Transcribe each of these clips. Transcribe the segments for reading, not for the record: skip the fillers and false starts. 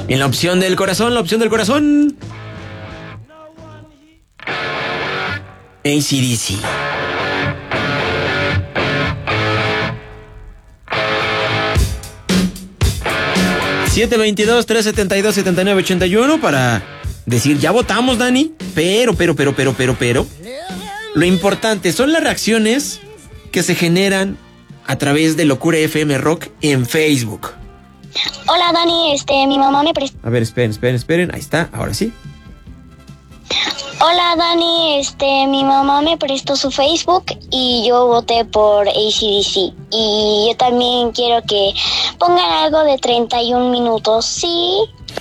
En la opción del corazón, AC/DC. (722-372-7981) para decir, ya votamos, Dani, pero. Lo importante son las reacciones que se generan a través de Locura FM Rock en Facebook. Hola, Dani, mi mamá me prestó... A ver, esperen, ahí está, ahora sí. Hola, Dani, mi mamá me prestó su Facebook y yo voté por AC/DC. Y yo también quiero que pongan algo de 31 minutos, ¿sí?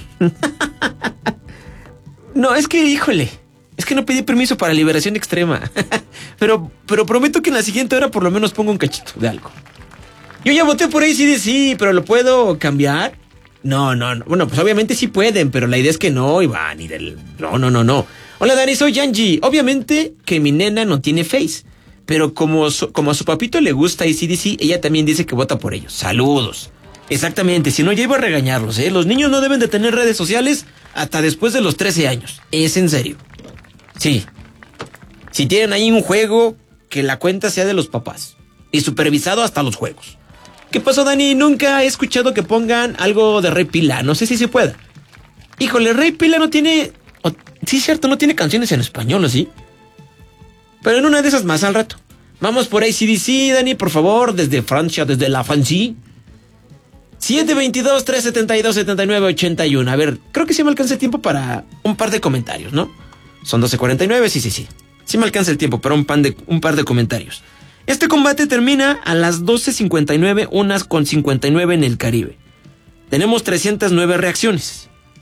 No, es que, híjole, es que no pedí permiso para Liberación Extrema. pero prometo que en la siguiente hora por lo menos pongo un cachito de algo. Yo ya voté por AC/DC, pero ¿lo puedo cambiar? No. Bueno, pues obviamente sí pueden, pero la idea es que no, Iván, No. Hola, Dani, soy Yanji. Obviamente que mi nena no tiene Face, pero como a su papito le gusta AC/DC, ella también dice que vota por ellos. Saludos. Exactamente, si no ya iba a regañarlos, ¿eh? Los niños no deben de tener redes sociales hasta después de los 13 años. Es en serio. Sí. Si tienen ahí un juego, que la cuenta sea de los papás. Y supervisado hasta los juegos. ¿Qué pasó, Dani? Nunca he escuchado que pongan algo de Rey Pila. No sé si se pueda. Híjole, Rey Pila no tiene... Sí, cierto, no tiene canciones en español, ¿o sí? Pero en una de esas más al rato. Vamos por AC/DC, Dani, por favor, desde Francia, desde la Francia. 722-372-7981. A ver, creo que sí me alcanza el tiempo para un par de comentarios, ¿no? Son 12:49, sí. Sí me alcanza el tiempo para un par de comentarios. Este combate termina a las 12:59, 1:59 en el Caribe. Tenemos 309 reacciones.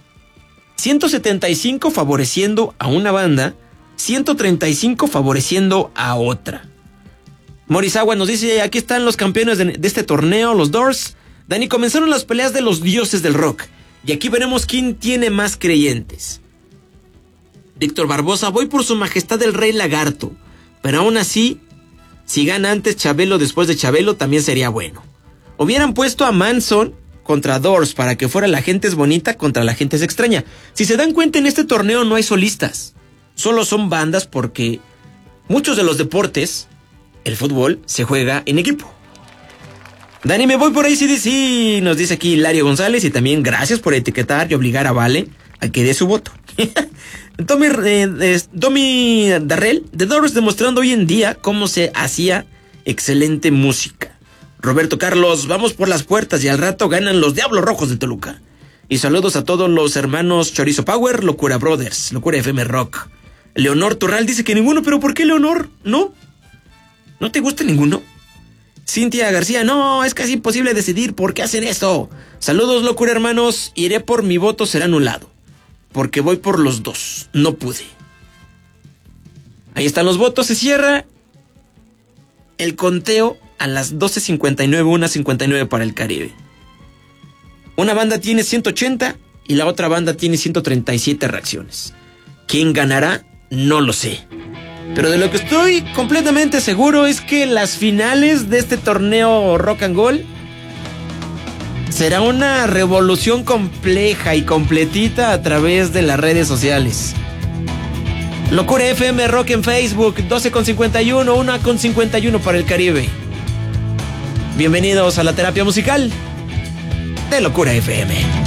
175 favoreciendo a una banda, 135 favoreciendo a otra. Morizawa nos dice, aquí están los campeones de este torneo, los Doors. Dani, comenzaron las peleas de los dioses del rock. Y aquí veremos quién tiene más creyentes. Víctor Barbosa, voy por su majestad el Rey Lagarto. Pero aún así, si gana antes Chabelo después de Chabelo, también sería bueno. Hubieran puesto a Manson contra Doors para que fuera La Gente es Bonita contra La Gente es Extraña. Si se dan cuenta, en este torneo no hay solistas. Solo son bandas porque muchos de los deportes, el fútbol, se juega en equipo. Dani, me voy por AC/DC, nos dice aquí Hilario González, y también gracias por etiquetar y obligar a Vale a que dé su voto. Tommy Darrell, de Doors, demostrando hoy en día cómo se hacía excelente música. Roberto Carlos, vamos por las puertas y al rato ganan los Diablos Rojos de Toluca. Y saludos a todos los hermanos Chorizo Power, Locura Brothers, Locura FM Rock. Leonor Turral dice que ninguno, pero ¿por qué, Leonor? ¿No? ¿No te gusta ninguno? Cintia García, no, es casi imposible decidir, ¿por qué hacen eso? Saludos, Locura hermanos, iré por mi voto, será anulado. Porque voy por los dos, no pude. Ahí están los votos, se cierra el conteo a las 12:59, 1:59 para el Caribe. Una banda tiene 180 y la otra banda tiene 137 reacciones. ¿Quién ganará? No lo sé. Pero de lo que estoy completamente seguro es que las finales de este torneo Rock and Roll será una revolución compleja y completita a través de las redes sociales. Locura FM Rock en Facebook, 12:51, 1:51 para el Caribe. Bienvenidos a la terapia musical de Locura FM.